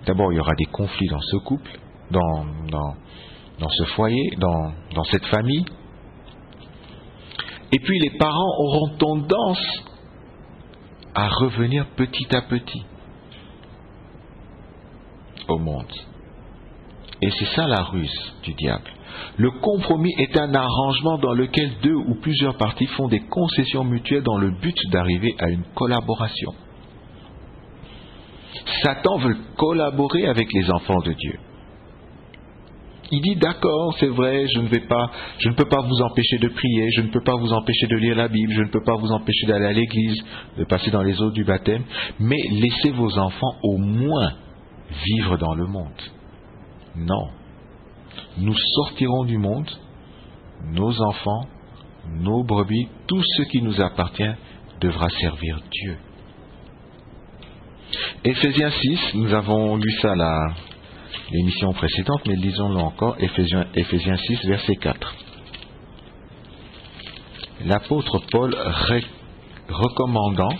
D'abord, il y aura des conflits dans ce couple, dans ce foyer, dans cette famille. Et puis les parents auront tendance à revenir petit à petit au monde. Et c'est ça la ruse du diable. Le compromis est un arrangement dans lequel deux ou plusieurs parties font des concessions mutuelles dans le but d'arriver à une collaboration. Satan veut collaborer avec les enfants de Dieu. Il dit d'accord, c'est vrai, je ne peux pas vous empêcher de prier, je ne peux pas vous empêcher de lire la Bible, je ne peux pas vous empêcher d'aller à l'église, de passer dans les eaux du baptême, mais laissez vos enfants au moins vivre dans le monde. Non. Nous sortirons du monde, nos enfants, nos brebis, tout ce qui nous appartient devra servir Dieu. Éphésiens 6, nous avons lu ça l'émission précédente, mais lisons-le encore, Éphésiens 6, verset 4. L'apôtre Paul recommandant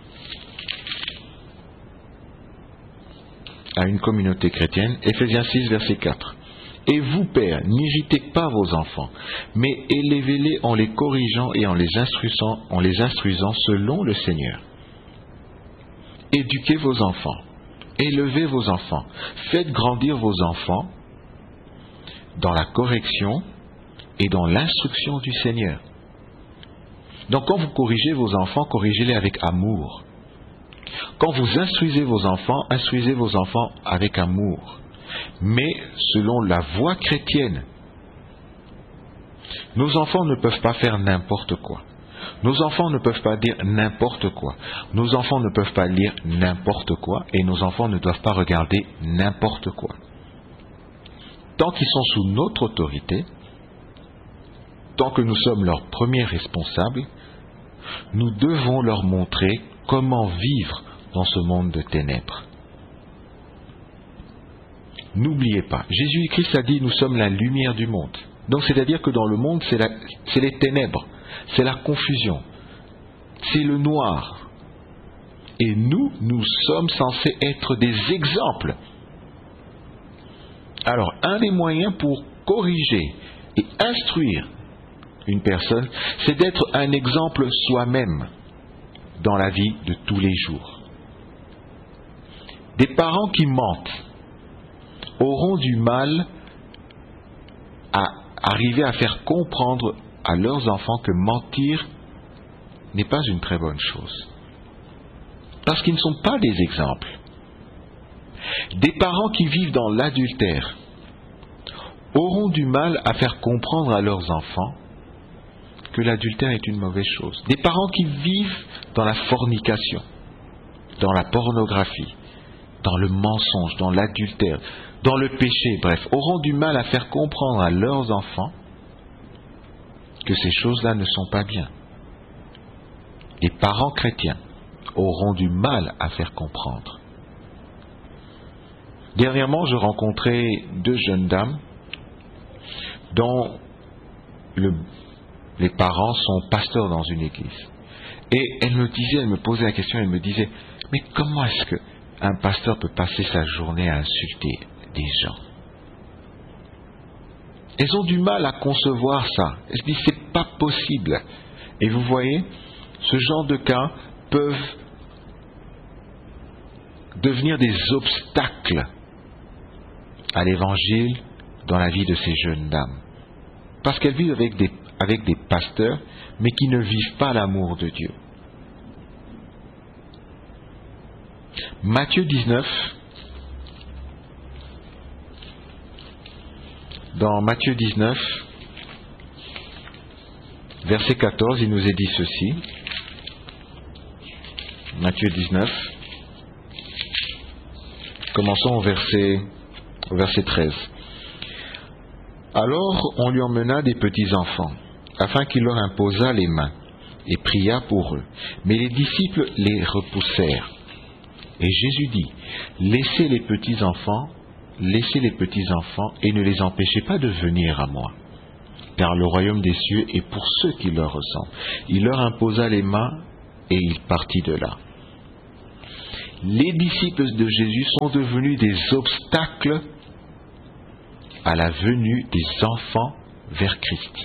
à une communauté chrétienne, Éphésiens 6, verset 4. Et vous, pères, n'irritez pas vos enfants, mais élevez-les en les corrigeant et en les instruisant selon le Seigneur. Éduquez vos enfants, élevez vos enfants, faites grandir vos enfants dans la correction et dans l'instruction du Seigneur. Donc quand vous corrigez vos enfants, corrigez-les avec amour. Quand vous instruisez vos enfants avec amour, mais selon la voie chrétienne. Nos enfants ne peuvent pas faire n'importe quoi. Nos enfants ne peuvent pas dire n'importe quoi. Nos enfants ne peuvent pas lire n'importe quoi et nos enfants ne doivent pas regarder n'importe quoi. Tant qu'ils sont sous notre autorité, tant que nous sommes leurs premiers responsables, nous devons leur montrer comment vivre dans ce monde de ténèbres. N'oubliez pas, Jésus-Christ a dit nous sommes la lumière du monde. Donc c'est-à-dire que dans le monde c'est les ténèbres, c'est la confusion, c'est le noir. Et nous sommes censés être des exemples. Alors un des moyens pour corriger et instruire une personne, c'est d'être un exemple soi-même dans la vie de tous les jours. Des parents qui mentent auront du mal à arriver à faire comprendre à leurs enfants que mentir n'est pas une très bonne chose. Parce qu'ils ne sont pas des exemples. Des parents qui vivent dans l'adultère auront du mal à faire comprendre à leurs enfants que l'adultère est une mauvaise chose. Des parents qui vivent dans la fornication, dans la pornographie, dans le mensonge, dans l'adultère, dans le péché, bref, auront du mal à faire comprendre à leurs enfants que ces choses-là ne sont pas bien. Les parents chrétiens auront du mal à faire comprendre. Dernièrement, je rencontrais deux jeunes dames dont les parents sont pasteurs dans une église. Et elles me posaient la question, elles me disaient, mais comment est-ce qu'un pasteur peut passer sa journée à insulter des gens? Elles ont du mal à concevoir ça. Elles se disent, c'est pas possible. Et vous voyez, ce genre de cas peuvent devenir des obstacles à l'évangile dans la vie de ces jeunes dames. Parce qu'elles vivent avec des pasteurs, mais qui ne vivent pas l'amour de Dieu. Matthieu 19, dans Matthieu 19, verset 14, il nous est dit ceci. Matthieu 19, commençons au verset 13. Alors on lui emmena des petits enfants, afin qu'il leur imposât les mains, et pria pour eux. Mais les disciples les repoussèrent. Et Jésus dit, laissez les petits enfants, et ne les empêchez pas de venir à moi, car le royaume des cieux est pour ceux qui leur ressemblent. Il leur imposa les mains, et il partit de là. les disciples de Jésus sont devenus des obstacles à la venue des enfants vers Christ.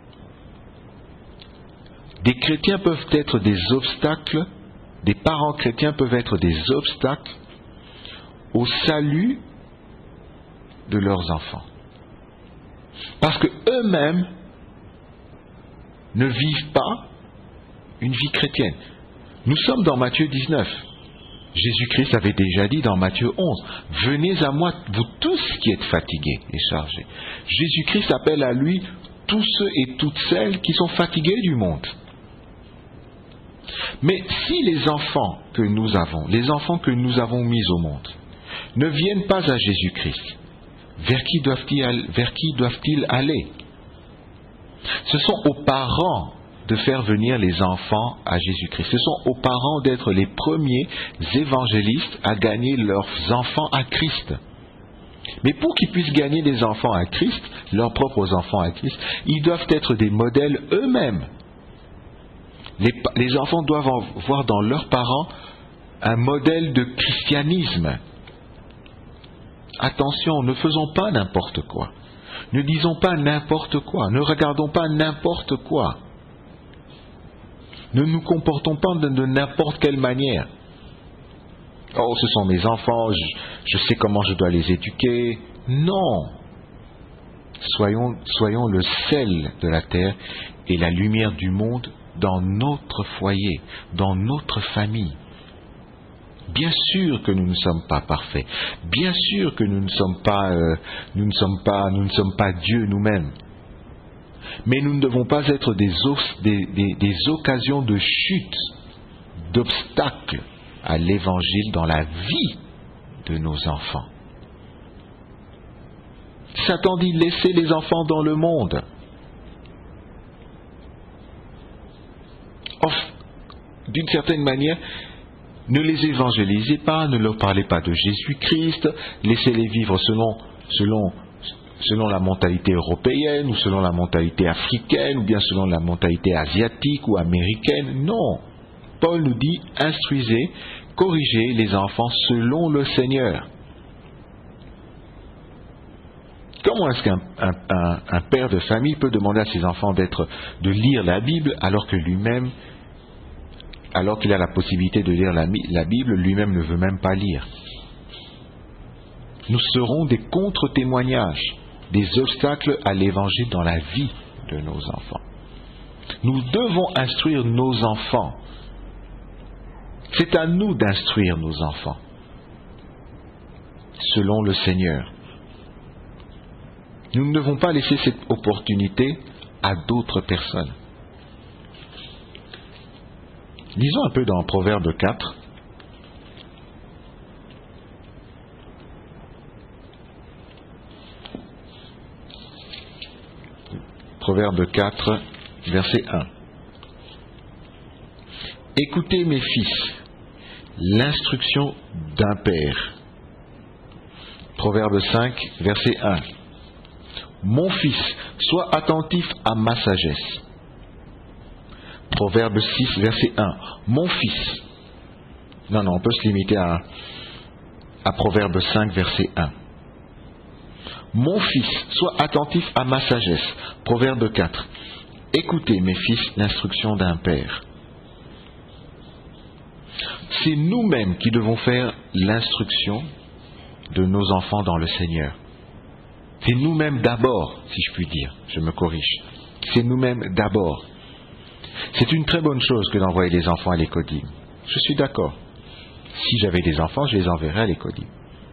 Des chrétiens peuvent être des obstacles, des parents chrétiens peuvent être des obstacles au salut de leurs enfants. Parce que eux-mêmes ne vivent pas une vie chrétienne. Nous sommes dans Matthieu 19. Jésus-Christ avait déjà dit dans Matthieu 11, « Venez à moi, vous tous qui êtes fatigués et chargés. » Jésus-Christ appelle à lui tous ceux et toutes celles qui sont fatigués du monde. Mais si les enfants que nous avons mis au monde, ne viennent pas à Jésus-Christ, vers qui doivent-ils aller? Ce sont aux parents de faire venir les enfants à Jésus-Christ. Ce sont aux parents d'être les premiers évangélistes à gagner leurs enfants à Christ. Mais pour qu'ils puissent gagner des enfants à Christ, leurs propres enfants à Christ, ils doivent être des modèles eux-mêmes. Les enfants doivent voir dans leurs parents un modèle de christianisme. Attention, ne faisons pas n'importe quoi. Ne disons pas n'importe quoi. Ne regardons pas n'importe quoi. Ne nous comportons pas de n'importe quelle manière. Oh, ce sont mes enfants, je sais comment je dois les éduquer. Non. Soyons le sel de la terre et la lumière du monde dans notre foyer, dans notre famille. Bien sûr que nous ne sommes pas parfaits. Bien sûr que nous ne sommes pas Dieu nous-mêmes. Mais nous ne devons pas être des occasions de chute, d'obstacles à l'évangile dans la vie de nos enfants. Satan dit laissez les enfants dans le monde. D'une certaine manière, ne les évangélisez pas, ne leur parlez pas de Jésus-Christ, laissez-les vivre selon la mentalité européenne, ou selon la mentalité africaine, ou bien selon la mentalité asiatique ou américaine. Non. Paul nous dit, instruisez, corrigez les enfants selon le Seigneur. Comment est-ce qu'un père de famille peut demander à ses enfants de lire la Bible alors que lui-même, alors qu'il a la possibilité de lire la Bible, lui-même ne veut même pas lire? Nous serons des contre-témoignages, des obstacles à l'évangile dans la vie de nos enfants. Nous devons instruire nos enfants. C'est à nous d'instruire nos enfants, selon le Seigneur. Nous ne devons pas laisser cette opportunité à d'autres personnes. Lisons un peu dans Proverbe 4. Proverbe 4, verset 1. Écoutez mes fils, l'instruction d'un père. Proverbe 5, verset 1. Mon fils, sois attentif à ma sagesse. Proverbe 6, verset 1. Mon fils. Non, on peut se limiter à Proverbe 5, verset 1. Mon fils, sois attentif à ma sagesse. Proverbe 4. Écoutez, mes fils, l'instruction d'un père. C'est nous-mêmes qui devons faire l'instruction de nos enfants dans le Seigneur. C'est nous-mêmes d'abord, si je puis dire. Je me corrige. C'est nous-mêmes d'abord. C'est une très bonne chose que d'envoyer des enfants à l'Écodim. Je suis d'accord. Si j'avais des enfants, je les enverrais à l'Écodim.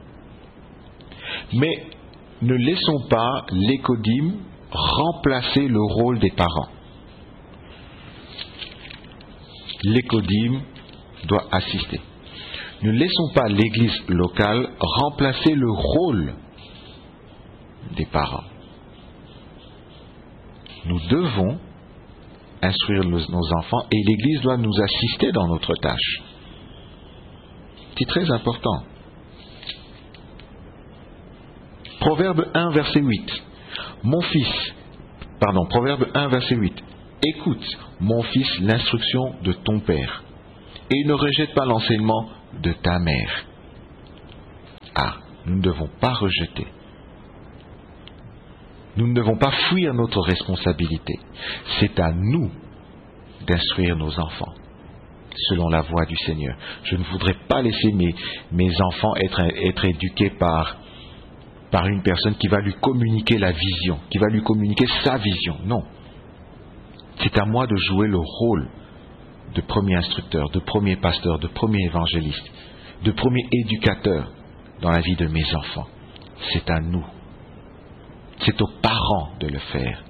Mais ne laissons pas l'Écodim remplacer le rôle des parents. L'Écodim doit assister. Ne laissons pas l'Église locale remplacer le rôle des parents. Nous devons instruire nos enfants et l'Église doit nous assister dans notre tâche. C'est très important. Proverbe 1, verset 8. Proverbe 1, verset 8. Écoute, mon fils, l'instruction de ton père, et ne rejette pas l'enseignement de ta mère. Ah, nous ne devons pas rejeter. Nous ne devons pas fuir notre responsabilité. C'est à nous d'instruire nos enfants selon la voie du Seigneur. Je ne voudrais pas laisser mes enfants être éduqués par une personne qui va lui communiquer la vision, qui va lui communiquer sa vision. Non. C'est à moi de jouer le rôle de premier instructeur, de premier pasteur, de premier évangéliste, de premier éducateur dans la vie de mes enfants. C'est à nous. C'est aux parents de le faire.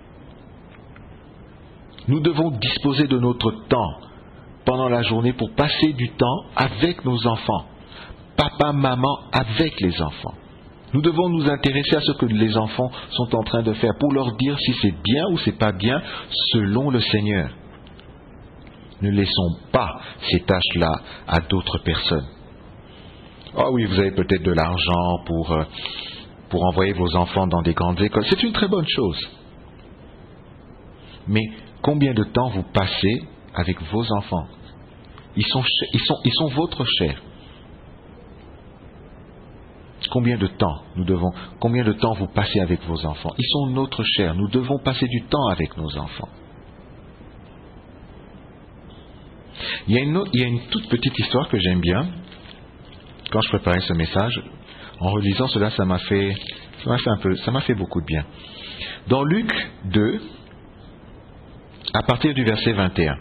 Nous devons disposer de notre temps pendant la journée pour passer du temps avec nos enfants. Papa, maman, avec les enfants. Nous devons nous intéresser à ce que les enfants sont en train de faire pour leur dire si c'est bien ou c'est pas bien selon le Seigneur. Ne laissons pas ces tâches-là à d'autres personnes. Ah oui, vous avez peut-être de l'argent pour envoyer vos enfants dans des grandes écoles. C'est une très bonne chose. Mais combien de temps vous passez avec vos enfants? Ils sont votre chair. Combien de temps vous passez avec vos enfants? Ils sont notre chair. Nous devons passer du temps avec nos enfants. Il y a une toute petite histoire que j'aime bien. Quand je préparais ce message, en relisant cela, ça m'a fait beaucoup de bien. Dans Luc 2, à partir du verset 21.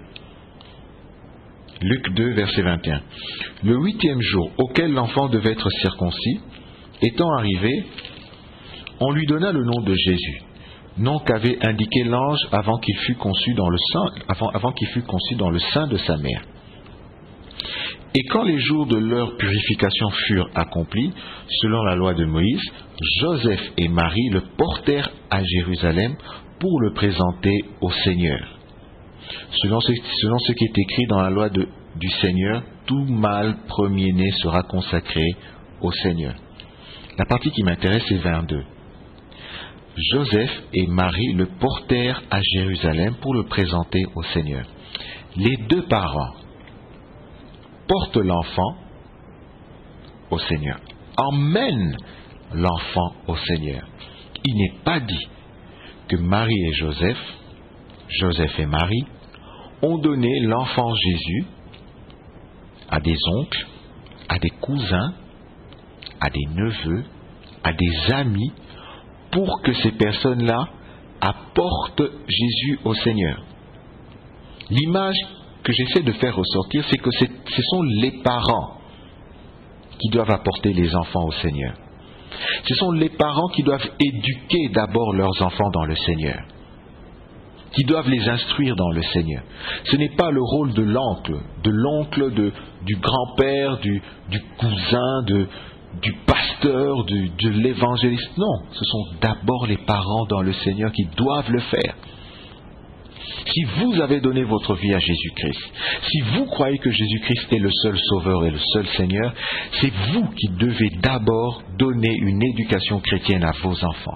Luc 2, verset 21. Le 8e jour auquel l'enfant devait être circoncis, étant arrivé, on lui donna le nom de Jésus, nom qu'avait indiqué l'ange avant qu'il fût conçu dans le sein de sa mère. Et quand les jours de leur purification furent accomplis, selon la loi de Moïse, Joseph et Marie le portèrent à Jérusalem pour le présenter au Seigneur. Selon ce qui est écrit dans la loi du Seigneur, tout mâle premier-né sera consacré au Seigneur. La partie qui m'intéresse est 22. Joseph et Marie le portèrent à Jérusalem pour le présenter au Seigneur. Les deux parents portent l'enfant au Seigneur, emmènent l'enfant au Seigneur. Il n'est pas dit que Marie et Joseph et Marie, ont donné l'enfant Jésus à des oncles, à des cousins, à des neveux, à des amis, pour que ces personnes-là apportent Jésus au Seigneur. L'image que j'essaie de faire ressortir, c'est que ce sont les parents qui doivent apporter les enfants au Seigneur. Ce sont les parents qui doivent éduquer d'abord leurs enfants dans le Seigneur, qui doivent les instruire dans le Seigneur. Ce n'est pas le rôle de l'oncle, du grand-père, du cousin, du pasteur, de l'évangéliste. Non, ce sont d'abord les parents dans le Seigneur qui doivent le faire. Si vous avez donné votre vie à Jésus-Christ, si vous croyez que Jésus-Christ est le seul Sauveur et le seul Seigneur, c'est vous qui devez d'abord donner une éducation chrétienne à vos enfants.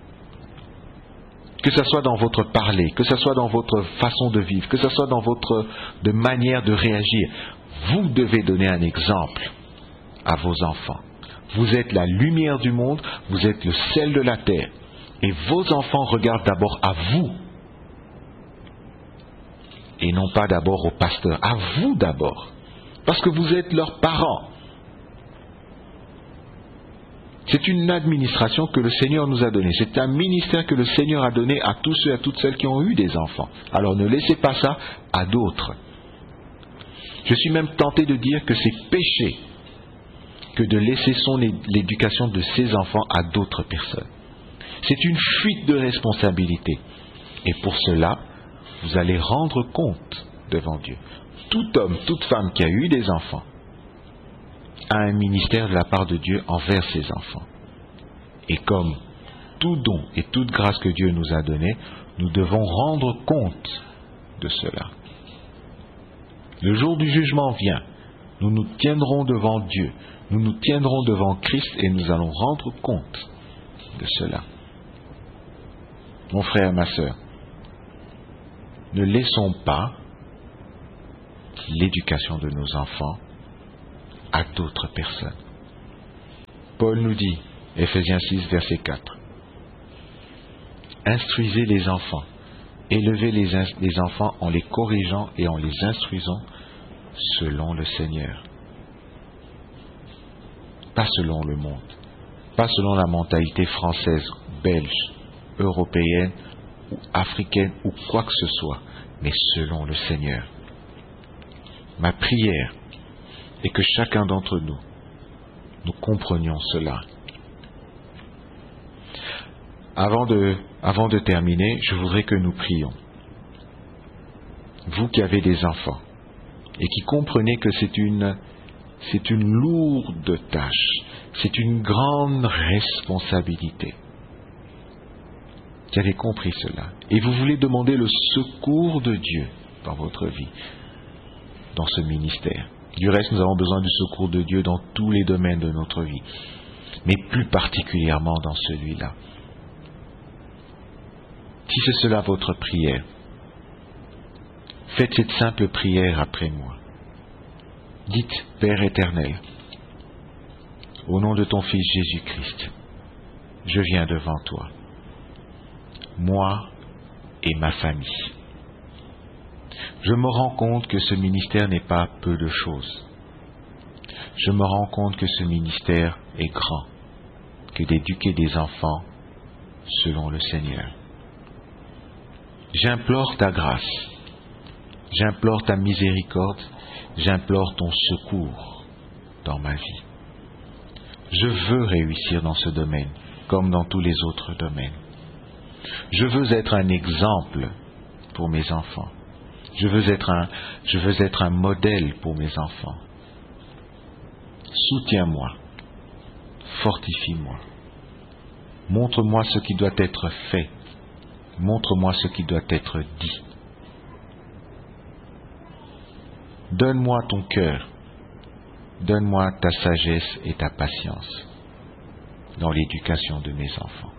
Que ce soit dans votre parler, que ce soit dans votre façon de vivre, que ce soit dans votre manière de réagir, vous devez donner un exemple à vos enfants. Vous êtes la lumière du monde, vous êtes le sel de la terre. Et vos enfants regardent d'abord à vous. Et non pas d'abord au pasteur, à vous d'abord. Parce que vous êtes leurs parents. C'est une administration que le Seigneur nous a donnée. C'est un ministère que le Seigneur a donné à tous ceux et à toutes celles qui ont eu des enfants. Alors ne laissez pas ça à d'autres. Je suis même tenté de dire que c'est péché que de laisser l'éducation de ses enfants à d'autres personnes. C'est une fuite de responsabilité. Et pour cela, vous allez rendre compte devant Dieu. Tout homme, toute femme qui a eu des enfants a un ministère de la part de Dieu envers ses enfants. Et comme tout don et toute grâce que Dieu nous a donné, nous devons rendre compte de cela. Le jour du jugement vient. Nous nous tiendrons devant Dieu. Nous nous tiendrons devant Christ et nous allons rendre compte de cela. Mon frère, ma sœur, ne laissons pas l'éducation de nos enfants à d'autres personnes. Paul nous dit, Ephésiens 6, verset 4, instruisez les enfants, élevez les enfants en les corrigeant et en les instruisant selon le Seigneur. Pas selon le monde, pas selon la mentalité française, belge, européenne ou africaine ou quoi que ce soit, mais selon le Seigneur. Ma prière est que chacun d'entre nous comprenions cela. Avant de terminer, je voudrais que nous prions. Vous qui avez des enfants et qui comprenez que c'est une lourde tâche, c'est une grande responsabilité. Vous avez compris cela. Et vous voulez demander le secours de Dieu dans votre vie, dans ce ministère. Du reste, nous avons besoin du secours de Dieu dans tous les domaines de notre vie, mais plus particulièrement dans celui-là. Si c'est cela votre prière, faites cette simple prière après moi. Dites, Père éternel, au nom de ton Fils Jésus-Christ, je viens devant toi, moi et ma famille. Je me rends compte que ce ministère n'est pas peu de choses. Je me rends compte que ce ministère est grand, que d'éduquer des enfants selon le Seigneur. J'implore ta grâce, j'implore ta miséricorde, j'implore ton secours dans ma vie. Je veux réussir dans ce domaine, comme dans tous les autres domaines. Je veux être un exemple pour mes enfants. Je veux être un modèle pour mes enfants. Soutiens-moi, fortifie-moi. Montre-moi ce qui doit être fait. Montre-moi ce qui doit être dit. Donne-moi ton cœur. Donne-moi ta sagesse et ta patience dans l'éducation de mes enfants.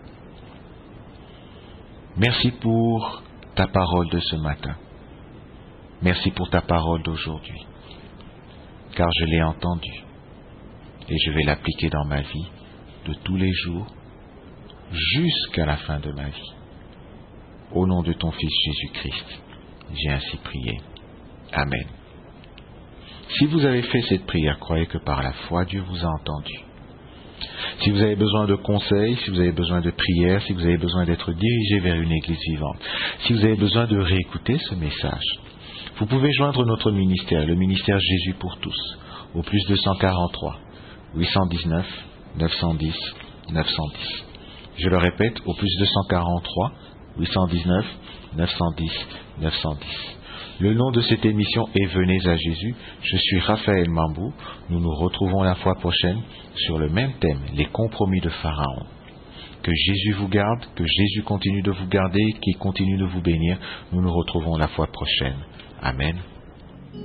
Merci pour ta parole de ce matin. Merci pour ta parole d'aujourd'hui, car je l'ai entendue et je vais l'appliquer dans ma vie de tous les jours jusqu'à la fin de ma vie. Au nom de ton Fils Jésus-Christ, j'ai ainsi prié. Amen. Si vous avez fait cette prière, croyez que par la foi, Dieu vous a entendu. Si vous avez besoin de conseils, si vous avez besoin de prières, si vous avez besoin d'être dirigé vers une église vivante, si vous avez besoin de réécouter ce message, vous pouvez joindre notre ministère, le ministère Jésus pour tous, au plus 243 819 910 910. Je le répète, au plus 243 819 910 910. Le nom de cette émission est Venez à Jésus. Je suis Raphaël Mambou. Nous nous retrouvons la fois prochaine sur le même thème, les compromis de Pharaon. Que Jésus vous garde, que Jésus continue de vous garder, qu'il continue de vous bénir. Nous nous retrouvons la fois prochaine. Amen.